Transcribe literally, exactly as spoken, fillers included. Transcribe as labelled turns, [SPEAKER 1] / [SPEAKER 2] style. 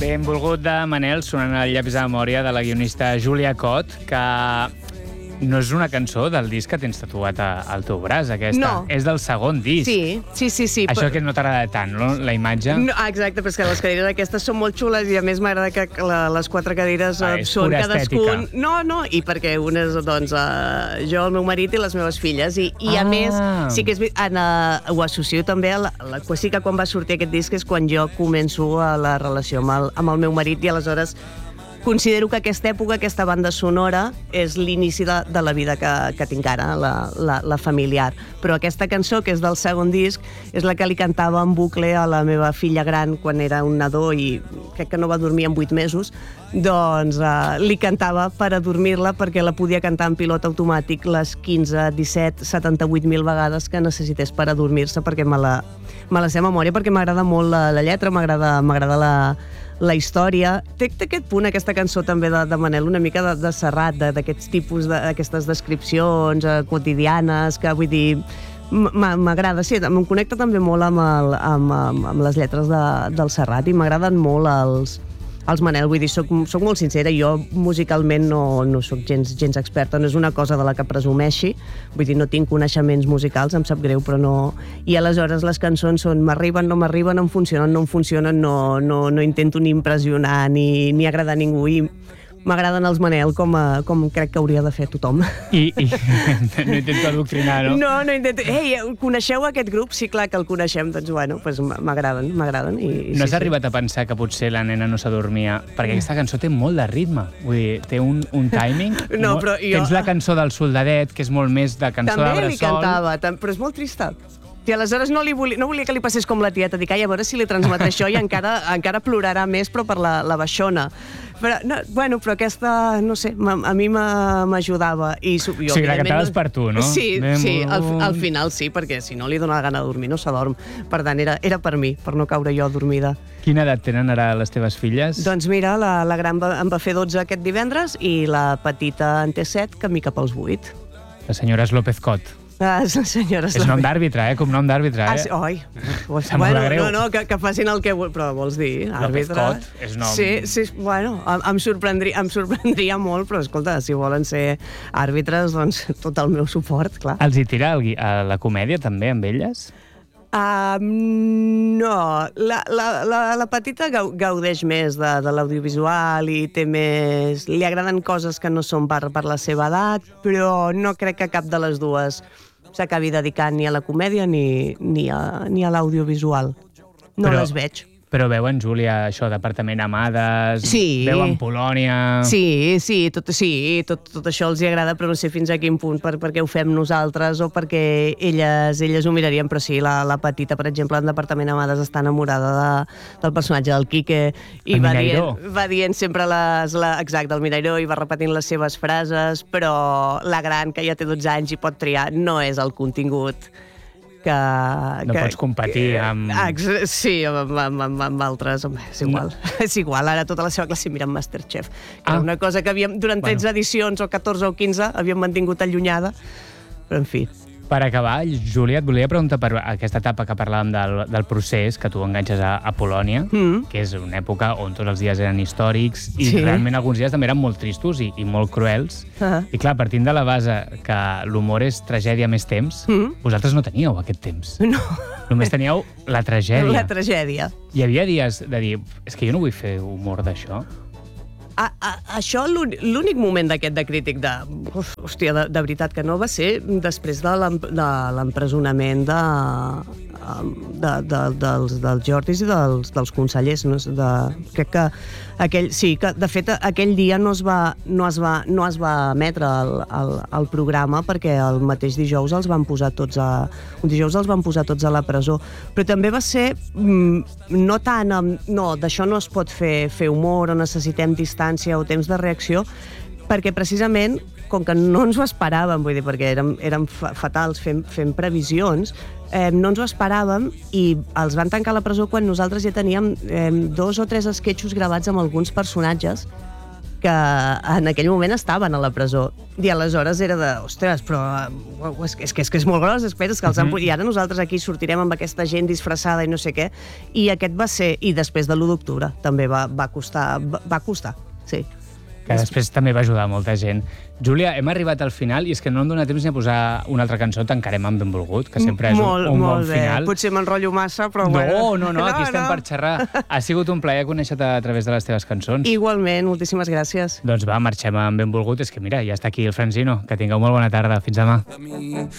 [SPEAKER 1] Hem volgut de Manel sonant el llavis de memòria de la guionista Júlia Cot, que no és una cançó del disc que tens tatuat a- al teu braç, aquesta.
[SPEAKER 2] No.
[SPEAKER 1] És del segon disc.
[SPEAKER 2] Sí, sí, sí. sí
[SPEAKER 1] Això
[SPEAKER 2] però...
[SPEAKER 1] que no t'agrada tant, no? La imatge...
[SPEAKER 2] No, ah, exacte, però és que les cadires aquestes són molt xules i a més m'agrada que la, les quatre cadires
[SPEAKER 1] Ah,
[SPEAKER 2] eh,
[SPEAKER 1] és
[SPEAKER 2] són
[SPEAKER 1] pura
[SPEAKER 2] cadascun...
[SPEAKER 1] estètica.
[SPEAKER 2] No, no, i perquè una és, doncs, uh, jo, el meu marit i les meves filles. I, i a
[SPEAKER 1] Ah.
[SPEAKER 2] més, sí que és, ve- en, uh, ho associo també a la, a la... Sí que quan va sortir aquest disc és quan jo començo a la relació amb el, amb el meu marit i aleshores considero que aquesta època, aquesta banda sonora, és l'inici de, de la vida que, que tinc ara, la, la, la familiar. Però aquesta cançó, que és del segon disc, és la que li cantava en bucle a la meva filla gran quan era un nadó i crec que no va dormir en vuit mesos, doncs eh, li cantava per adormir-la perquè la podia cantar en pilot automàtic les quinze, disset, setanta-vuit mil vegades que necessités per adormir-se perquè me la, me la sé a memòria, perquè m'agrada molt la, la lletra, m'agrada m'agrada la la història. Té, té aquest punt, aquesta cançó també de, de Manel, una mica de, de Serrat, d'aquests tipus, d'aquestes de, descripcions eh, quotidianes, que vull dir, m'agrada, sí, em connecta també molt amb, el, amb, amb, amb les lletres de, del Serrat i m'agraden molt els, els Manel, vull dir, soc, soc molt sincera, jo musicalment no, no soc gens, gens experta, no és una cosa de la que presumeixi, vull dir, no tinc coneixements musicals, em sap greu, però no... I aleshores les cançons són m'arriben, no m'arriben, em funcionen, no em funcionen, no, no, no intento ni impressionar ni, ni agradar a ningú i m'agraden els Manel com, a, com crec que hauria de fer tothom.
[SPEAKER 1] I, i no intento adoctrinar, no?
[SPEAKER 2] No, no intento... Ei, coneixeu aquest grup? Sí, clar que el coneixem, doncs bueno, pues m'agraden, m'agraden. I,
[SPEAKER 1] No
[SPEAKER 2] sí,
[SPEAKER 1] has
[SPEAKER 2] sí.
[SPEAKER 1] arribat a pensar que potser la nena no s'adormia? Perquè aquesta cançó té molt de ritme. Vull dir, té un, un timing.
[SPEAKER 2] No,
[SPEAKER 1] molt...
[SPEAKER 2] però jo-
[SPEAKER 1] Tens la cançó del soldadet, que és molt més de cançó de
[SPEAKER 2] També li
[SPEAKER 1] bressol.
[SPEAKER 2] cantava, tam- però és molt trista. I aleshores no, li volia, no volia que li passés com la tieta, dic, ai, a veure si li transmet això i encara, encara plorarà més, però per la, la baixona. Però, no, bueno, però aquesta, no sé, a mi m'ajudava. I, jo,
[SPEAKER 1] O sigui, la cantaves
[SPEAKER 2] no...
[SPEAKER 1] per tu, no?
[SPEAKER 2] Sí,
[SPEAKER 1] Ben
[SPEAKER 2] sí, al,
[SPEAKER 1] volum.
[SPEAKER 2] al final sí, perquè si no li dona gana de dormir no s'adorm. Per tant, era, era per mi, per no caure jo dormida.
[SPEAKER 1] Quina edat tenen ara les teves filles?
[SPEAKER 2] Doncs mira, la, la gran va, em va fer dotze aquest divendres i la petita en té set, camí cap als vuit.
[SPEAKER 1] Les senyores López Cot.
[SPEAKER 2] Les senyores...
[SPEAKER 1] És nom d'àrbitre, eh? Com nom d'àrbitre,
[SPEAKER 2] Ah,
[SPEAKER 1] eh?
[SPEAKER 2] sí, oi.
[SPEAKER 1] Sembla
[SPEAKER 2] Bueno,
[SPEAKER 1] greu.
[SPEAKER 2] no, no, que, que facin el que... vul- Però vols dir,
[SPEAKER 1] López
[SPEAKER 2] àrbitre...
[SPEAKER 1] Cot és nom-
[SPEAKER 2] Sí, sí, bueno, em, em, sorprendria, em sorprendria molt, però escolta, si volen ser àrbitres, doncs tot el meu suport, clar.
[SPEAKER 1] Els hi tira el, gui- a la comèdia també amb elles?
[SPEAKER 2] Um, no, la, la, la, la petita gau, gaudeix més de, de l'audiovisual i té més... Li agraden coses que no són per, per la seva edat, però no crec que cap de les dues s'acabi dedicant ni a la comèdia ni, ni a, ni a l'audiovisual. No
[SPEAKER 1] Però-
[SPEAKER 2] les veig.
[SPEAKER 1] Però veuen, Júlia, això, Departament Amades,
[SPEAKER 2] Sí.
[SPEAKER 1] veuen Polònia...
[SPEAKER 2] Sí, sí, tot, sí tot, tot això els hi agrada, però no sé fins a quin punt, per, perquè ho fem nosaltres o perquè elles, elles ho mirarien, però sí, la, la petita, per exemple, en Departament Amades està enamorada de, del personatge del Quique i
[SPEAKER 1] El
[SPEAKER 2] va
[SPEAKER 1] Mirairó.
[SPEAKER 2] dient, va dient sempre les... La, exacte, el Mirairó, i va repetint les seves frases, però la gran, que ja té dotze anys i pot triar, no és el contingut que...
[SPEAKER 1] No
[SPEAKER 2] que,
[SPEAKER 1] pots competir amb-
[SPEAKER 2] Ah, ex- sí, amb, amb, amb, amb altres, home, és igual. No. És igual, ara tota la seva classe mira Masterchef, que
[SPEAKER 1] Ah.
[SPEAKER 2] era una cosa que havíem, durant tretze
[SPEAKER 1] Bueno.
[SPEAKER 2] edicions, o catorze o quinze, havíem mantingut allunyada, però en fi.
[SPEAKER 1] Per acabar, Júlia, et volia preguntar per aquesta etapa que parlàvem del, del procés, que tu enganxes a, a Polònia,
[SPEAKER 2] Mm.
[SPEAKER 1] que és una època on tots els dies eren històrics i
[SPEAKER 2] Sí.
[SPEAKER 1] realment alguns dies també eren molt tristos i, i molt cruels.
[SPEAKER 2] Ah.
[SPEAKER 1] I clar, partint de la base que l'humor és tragèdia més temps,
[SPEAKER 2] Mm.
[SPEAKER 1] vosaltres no teníeu aquest temps.
[SPEAKER 2] No,
[SPEAKER 1] Només teníeu la tragèdia.
[SPEAKER 2] la tragèdia.
[SPEAKER 1] Hi havia dies de dir, és que jo no vull fer humor d'això.
[SPEAKER 2] A, a, això, l'únic l'únic moment d'aquest de crític de... Uf, hòstia, de, de veritat que no va ser després de l'em- de l'empresonament de, de, de, dels, dels Jordis i dels, dels consellers. No? De, crec que aquell... Sí, que de fet aquell dia no es va, no es va, no es va emetre el, el, el programa perquè el mateix dijous els van posar tots a... Un dijous els van posar tots a la presó. Però també va ser mm, no tant amb... No, d'això no es pot fer, fer humor o necessitem distància o temps de reacció, perquè precisament, com que no ens ho esperàvem, vull dir, perquè érem, érem fa- fatals fent, fent previsions, eh, no ens ho esperàvem i els van tancar a la presó quan nosaltres ja teníem eh, dos o tres esquetxos gravats amb alguns personatges que en aquell moment estaven a la presó. I aleshores era de, ostres, però uh, és, que, és, que, és que és molt gros, esperes que els han... Uh -huh. I ara nosaltres aquí sortirem amb aquesta gent disfressada i no sé què. I aquest va ser... I després de l'u d'octubre també va, va costar, va, va costar, sí.
[SPEAKER 1] Que després també va ajudar molta gent. Júlia, hem arribat al final i és que no em dona temps ni a posar una altra cançó, tancarem amb Benvolgut, que sempre és
[SPEAKER 2] molt,
[SPEAKER 1] un, un
[SPEAKER 2] molt
[SPEAKER 1] bon
[SPEAKER 2] bé.
[SPEAKER 1] final.
[SPEAKER 2] Potser m'enrotllo massa, però
[SPEAKER 1] no,
[SPEAKER 2] bueno.
[SPEAKER 1] No, no, aquí no, estem no. per xerrar. Ha sigut un plaer conèixer-te a través de les teves cançons.
[SPEAKER 2] Igualment, moltíssimes gràcies.
[SPEAKER 1] Doncs va, marxem amb Benvolgut. És que mira, ja està aquí el Francino. Que tingueu molt bona tarda. Fins demà.